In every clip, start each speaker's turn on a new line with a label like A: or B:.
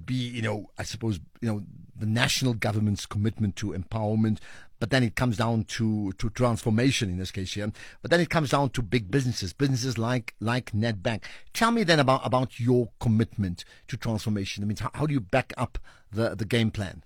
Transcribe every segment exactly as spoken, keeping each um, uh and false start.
A: be, you know, I suppose, you know, the national government's commitment to empowerment, but then it comes down to, to transformation in this case here. But then it comes down to big businesses, businesses like like Nedbank. Tell me then about, about your commitment to transformation. I mean, how, how do you back up the, the game plan?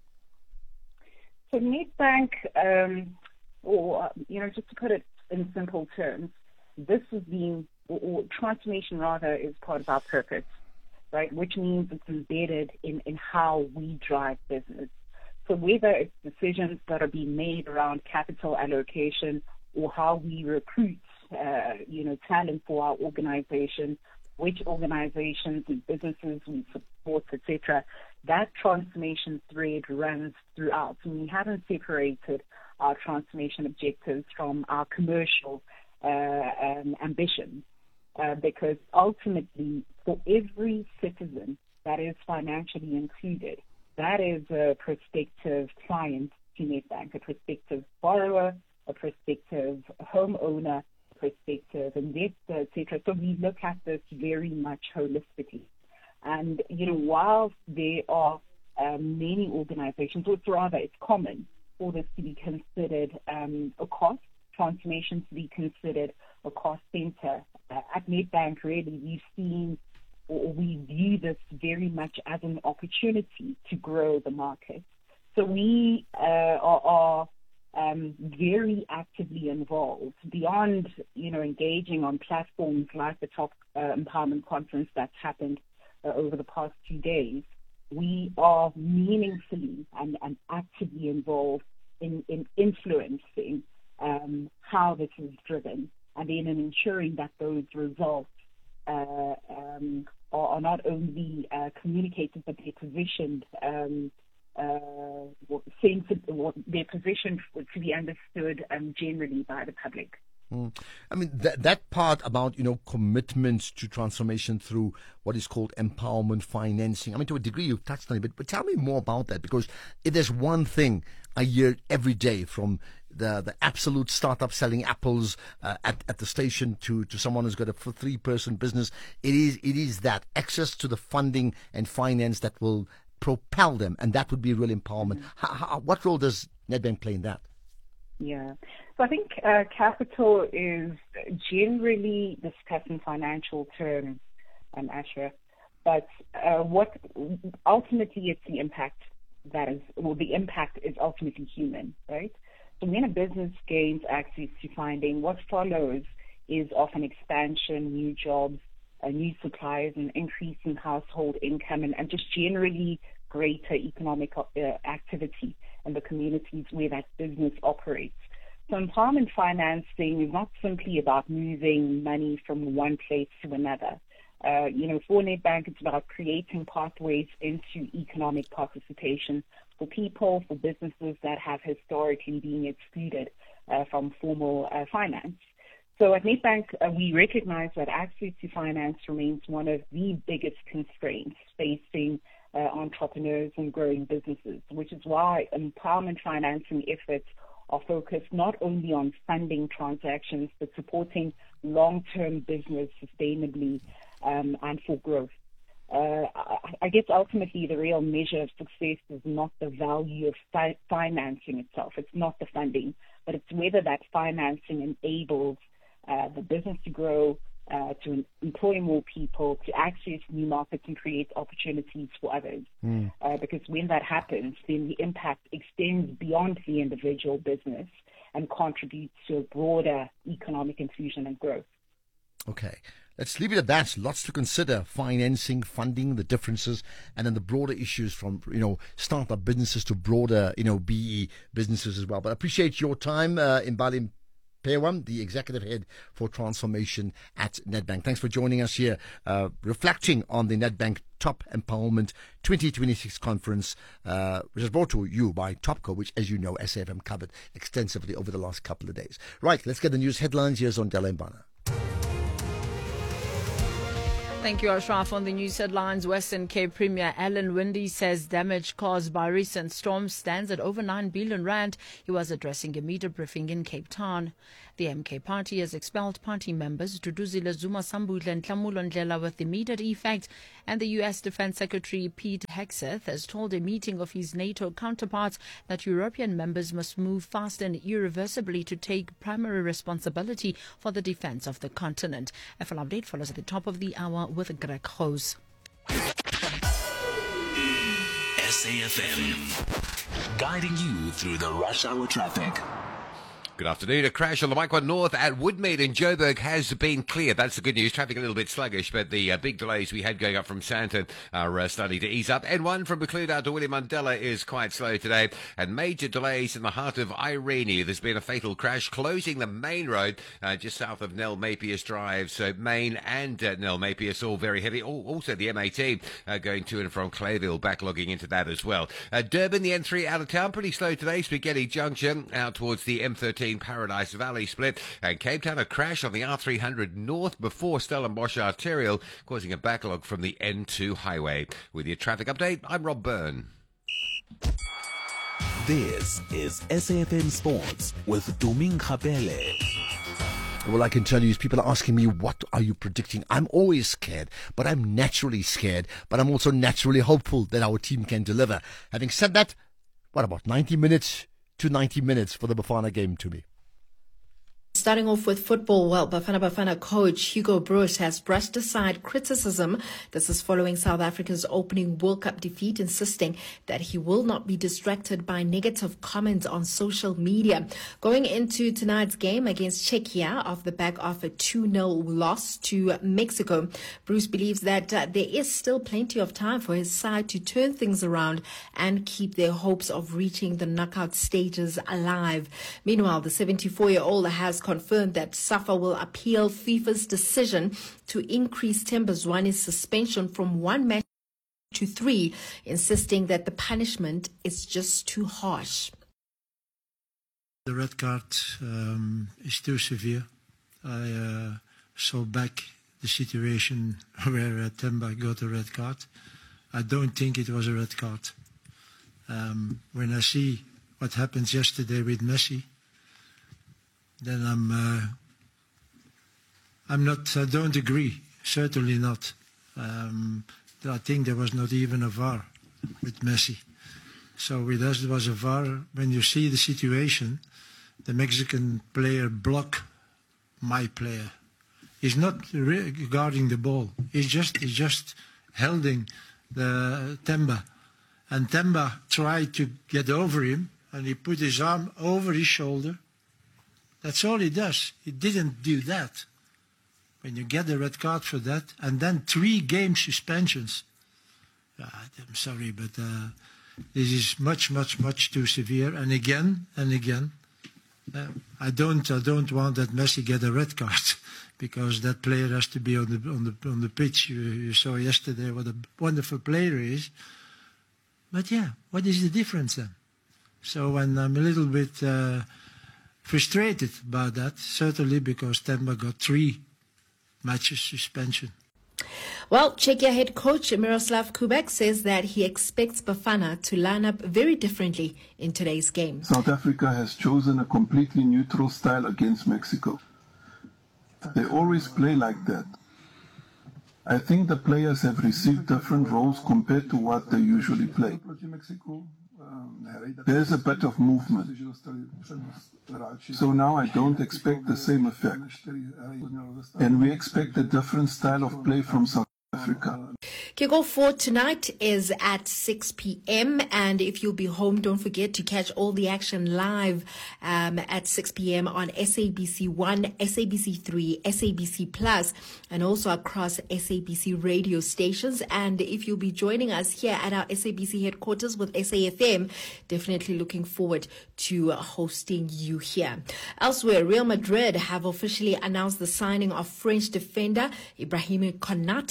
B: So Nedbank, um, or, you know, just to put it in simple terms, this is being, or, or transformation rather, is part of our purpose, right? Which means it's embedded in, in how we drive business. So whether it's decisions that are being made around capital allocation or how we recruit, uh, you know, talent for our organization, which organizations and businesses we support, et cetera, that transformation thread runs throughout. And we haven't separated our transformation objectives from our commercial uh, um, ambitions, uh, because ultimately, for every citizen that is financially included, that is a prospective client to Nedbank, a prospective borrower, a prospective homeowner, a prospective investor, et cetera. So we look at this very much holistically. And, you know, while there are um, many organizations, or it's rather it's common for this to be considered um, a cost, transformation to be considered a cost center, uh, at Nedbank, really, we've seen or we view this very much as an opportunity to grow the market. So we uh, are, are um, very actively involved beyond, you know, engaging on platforms like the Top uh, Empowerment Conference that's happened uh, over the past two days. We are meaningfully and, and actively involved in, in influencing um, how this is driven, and then in ensuring that those results Uh, um, are, are not only uh, communicated, but they're positioned, um, uh, sensitive, they're positioned to be understood um, generally by the public.
A: Mm. I mean, that, that part about, you know, commitment to transformation through what is called empowerment financing, I mean, to a degree you've touched on it, but, but tell me more about that, because it is one thing I hear every day from the the absolute startup selling apples uh, at, at the station to, to someone who's got a three-person business. It is it is that access to the funding and finance that will propel them, and that would be real empowerment. Mm-hmm. How, how, what role does Nedbank play in that?
B: Yeah. So I think uh, capital is generally discussed in financial terms, um, Asher, but uh, what ultimately it's the impact that is, well, the impact is ultimately human, right? So when a business gains access to funding, what follows is often expansion, new jobs, uh, new suppliers, and increase in household income, and, and just generally greater economic uh, activity in the communities where that business operates. So empowerment financing is not simply about moving money from one place to another. Uh, you know, for Nedbank, it's about creating pathways into economic participation for people, for businesses that have historically been excluded uh, from formal uh, finance. So at Nedbank, uh, we recognize that access to finance remains one of the biggest constraints facing uh, entrepreneurs and growing businesses, which is why empowerment financing efforts are focused not only on funding transactions, but supporting long-term business sustainably um, and for growth. Uh, I, I guess ultimately the real measure of success is not the value of fi- financing itself. It's not the funding, but it's whether that financing enables uh, the business to grow, uh, to employ more people, to access new markets and create opportunities for others. Mm. Uh, because when that happens, then the impact extends beyond the individual business and contributes to a broader economic inclusion and growth.
A: Okay. Let's leave it at that. Lots to consider: financing, funding, the differences, and then the broader issues from, you know, startup businesses to broader, you know, B E businesses as well. But I appreciate your time, uh, Mbali Mpewa, the executive head for transformation at Nedbank. Thanks for joining us here, uh, reflecting on the Nedbank Top Empowerment twenty twenty-six conference, uh, which is brought to you by Topco, which, as you know, S A F M covered extensively over the last couple of days. Right, let's get the news headlines. Here's on Ndela Mbana.
C: Thank you, Ashraf. On the news headlines, Western Cape Premier Alan Winde says damage caused by recent storms stands at over nine billion rand. He was addressing a media briefing in Cape Town. The M K party has expelled party members Duduzile Zuma Sambule and Tlamulo Ndlela with immediate effect, and the U S Defense Secretary Pete Hegseth has told a meeting of his NATO counterparts that European members must move fast and irreversibly to take primary responsibility for the defense of the continent. A full update follows at the top of the hour with Greg Hose.
D: S A F M, guiding you through the rush hour traffic.
E: Good afternoon. A crash on the Mike one North at Woodmead in Joburg has been cleared. That's the good news. Traffic a little bit sluggish, but the uh, big delays we had going up from Sandton are uh, starting to ease up. N one from Macleod to William Mandela is quite slow today. And major delays in the heart of Irene. There's been a fatal crash closing the main road uh, just south of Nell Mapius Drive. So Main and uh, Nell Mapius all very heavy. Also the M eighteen uh, going to and from Clayville, backlogging into that as well. Uh, Durban, the N three out of town, pretty slow today. Spaghetti Junction out towards the M thirteen Paradise Valley split, and Cape Town a crash on the R three hundred north before Stellenbosch Arterial, causing a backlog from the N two highway. With your traffic update, I'm Rob Byrne.
D: This is S A F M Sports with Duming Kapele.
A: Well, I can tell you is people are asking me, what are you predicting? I'm always scared, but I'm naturally scared, but I'm also naturally hopeful that our team can deliver. Having said that, what about ninety minutes to ninety minutes for the Bafana game to me?
F: Starting off with football, well, Bafana Bafana coach Hugo Broos has brushed aside criticism. This is following South Africa's opening World Cup defeat, insisting that he will not be distracted by negative comments on social media. Going into tonight's game against Czechia off the back of a two nil loss to Mexico, Broos believes that uh, there is still plenty of time for his side to turn things around and keep their hopes of reaching the knockout stages alive. Meanwhile, the seventy-four-year-old has confirmed that SAFA will appeal FIFA's decision to increase Themba Zwane's suspension from one match to three, insisting that the punishment is just too harsh.
G: The red card um, is too severe. I uh, saw back the situation where uh, Themba got a red card. I don't think it was a red card. Um, when I see what happened yesterday with Messi, then I'm, uh, I'm not, I don't agree, certainly not. Um, I think there was not even a V A R with Messi. So with us there was a V A R. When you see the situation, the Mexican player block my player. He's not regarding the ball. He's just, he's just holding the Themba. And Themba tried to get over him, and he put his arm over his shoulder. That's all he does. He didn't do that. When you get a red card for that, and then three game suspensions. Uh, I'm sorry, but uh, this is much, much, much too severe. And again and again, uh, I don't, I don't want that Messi get a red card because that player has to be on the on the on the pitch. You, you saw yesterday what a wonderful player he is. But yeah, what is the difference then? So when I'm a little bit. Uh, Frustrated about that, certainly because Themba got three matches suspension.
F: Well, Czechia head coach Miroslav Kubek says that he expects Bafana to line up very differently in today's game.
H: South Africa has chosen a completely neutral style against Mexico. They always play like that. I think the players have received different roles compared to what they usually play. There's a bit of movement. So now I don't expect the same effect. And we expect a different style of play from South Africa.
F: Kickoff for tonight is at six p.m. and if you'll be home, don't forget to catch all the action live um, at six p.m. on S A B C one, S A B C three, S A B C Plus, and also across S A B C radio stations. And if you'll be joining us here at our S A B C headquarters with S A F M, definitely looking forward to hosting you here. Elsewhere, Real Madrid have officially announced the signing of French defender Ibrahima Konate, who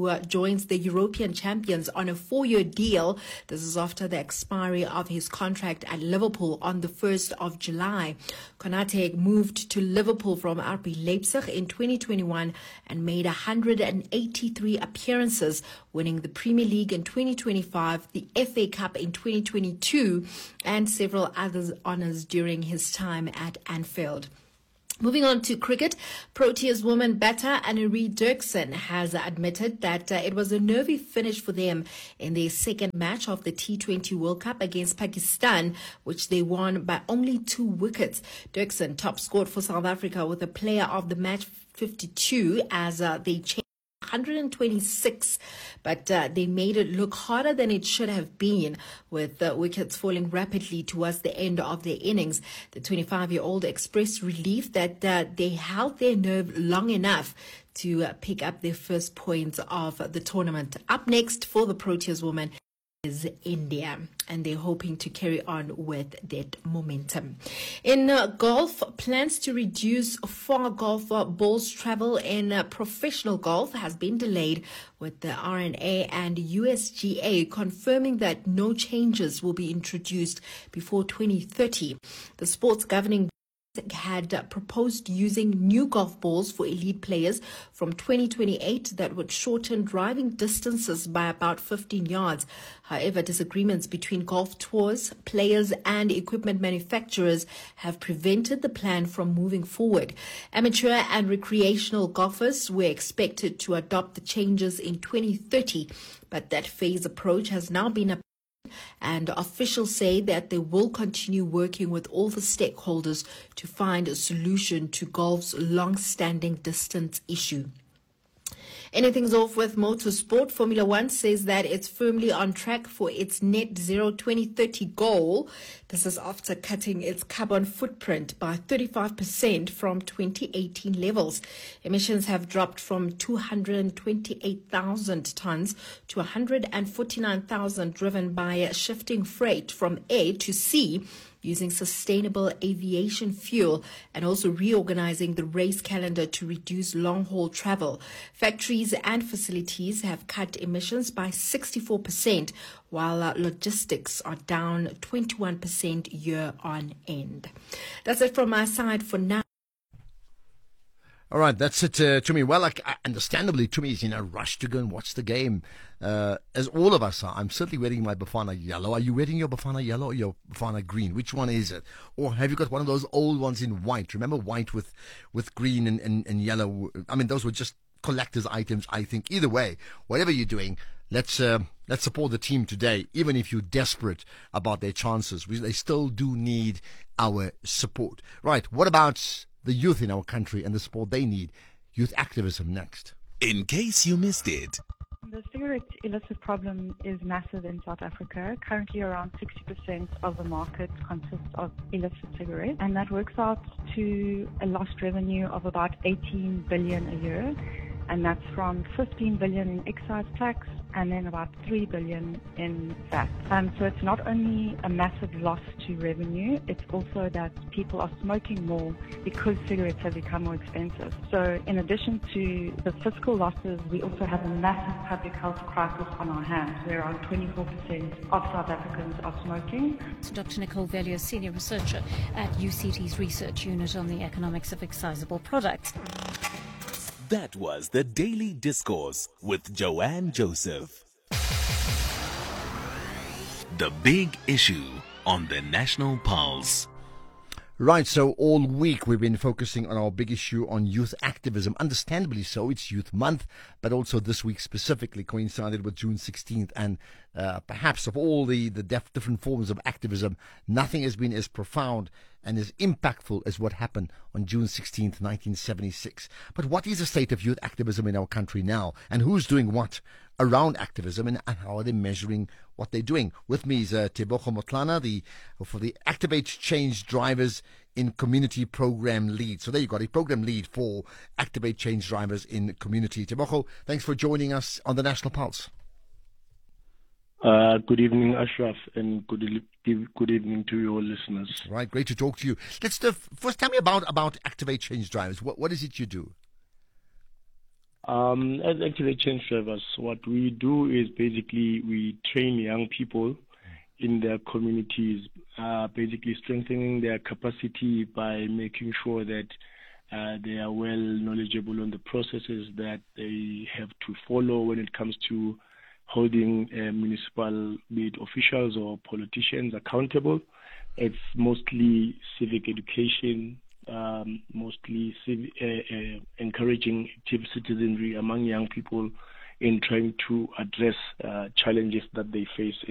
F: who uh, joins the European champions on a four-year deal. This is after the expiry of his contract at Liverpool on the first of July. Konate moved to Liverpool from R B Leipzig in twenty twenty-one and made one hundred eighty-three appearances, winning the Premier League in twenty twenty-five, the F A Cup in twenty twenty-two, and several other honours during his time at Anfield. Moving on to cricket, Proteas woman batter Annerie Dirksen has admitted that uh, it was a nervy finish for them in their second match of the T twenty World Cup against Pakistan, which they won by only two wickets. Dirksen top scored for South Africa with a player of the match fifty-two as uh, they changed one hundred twenty-six, but uh, they made it look harder than it should have been, with the wickets falling rapidly towards the end of their innings. The twenty-five-year-old expressed relief that uh, they held their nerve long enough to uh, pick up their first points of the tournament. Up next for the Proteas women is India, and they're hoping to carry on with that momentum. In uh, golf, plans to reduce far golf uh, balls travel in uh, professional golf has been delayed, with the R N A and U S G A confirming that no changes will be introduced before twenty thirty. The sports governing had proposed using new golf balls for elite players from twenty twenty-eight that would shorten driving distances by about fifteen yards. However, disagreements between golf tours, players and equipment manufacturers have prevented the plan from moving forward. Amateur and recreational golfers were expected to adopt the changes in twenty thirty, but that phased approach has now been applied, and officials say that they will continue working with all the stakeholders to find a solution to golf's long-standing distance issue. Anything's off with motorsport. Formula One says that it's firmly on track for its net zero twenty thirty goal. This is after cutting its carbon footprint by thirty-five percent from twenty eighteen levels. Emissions have dropped from two hundred twenty-eight thousand tons to one hundred forty-nine thousand, driven by shifting freight from air to sea, using sustainable aviation fuel, and also reorganizing the race calendar to reduce long-haul travel. Factories and facilities have cut emissions by sixty-four percent, while uh, logistics are down twenty-one percent year on end. That's it from my side for now.
A: All right, that's it, uh, Tumi. Well, like, uh, understandably, Tumi is in a rush to go and watch the game, uh, as all of us are. I'm certainly wearing my Bafana yellow. Are you wearing your Bafana yellow or your Bafana green? Which one is it? Or have you got one of those old ones in white? Remember white with, with green and, and, and yellow? I mean, those were just collector's items, I think. Either way, whatever you're doing, let's uh, let's support the team today, even if you're desperate about their chances. We, they still do need our support. Right, what about the youth in our country and the support they need? Youth activism next.
D: In case you missed it.
I: The cigarette illicit problem is massive in South Africa. Currently around sixty percent of the market consists of illicit cigarettes, and that works out to a lost revenue of about eighteen billion a year, and that's from fifteen billion in excise tax and then about three billion in V A T. Um, so it's not only a massive loss to revenue, it's also that people are smoking more because cigarettes have become more expensive. So in addition to the fiscal losses, we also have a massive public health crisis on our hands, where around twenty-four percent of South Africans are smoking.
J: Doctor Nicole Vellier, Senior Researcher at U C T's Research Unit on the Economics of Excisable Products.
D: That was the Daily Discourse with Joanne Joseph. The big issue on the National Pulse.
A: Right, so all week we've been focusing on our big issue on youth activism. Understandably so, it's Youth Month, but also this week specifically coincided with June sixteenth. And uh, perhaps of all the, the def- different forms of activism, nothing has been as profound and as impactful as what happened on June sixteenth, nineteen seventy-six. But what is the state of youth activism in our country now? And who's doing what around activism, and, and how are they measuring what they're doing? With me is uh, Tebogo Motlana, the, for the Activate Change Drivers in Community Program Lead. So there you got a program lead for Activate Change Drivers in Community. Tebogo, thanks for joining us on the National Pulse.
K: Uh, good evening, Ashraf, and good e- good evening to your listeners.
A: Right, great to talk to you. Let's uh, first tell me about, about Activate Change Drivers. What what is it you do?
K: Um, as active exchange drivers, what we do is basically we train young people in their communities, uh, basically strengthening their capacity by making sure that uh, they are well knowledgeable on the processes that they have to follow when it comes to holding uh, municipal, be it officials or politicians, accountable. It's mostly civic education, um, mostly civ- uh, uh, encouraging active citizenry among young people in trying to address uh, challenges that they face